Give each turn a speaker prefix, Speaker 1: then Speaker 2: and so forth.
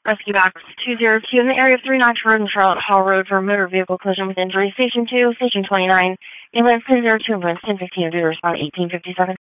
Speaker 1: Rescue Box 202 in the area of 3 Notch Road and Charlotte Hall Road for a motor vehicle collision with injury. Station 2, Station 29. Ambulance 1002, ambulance 1015, due to respond 1857.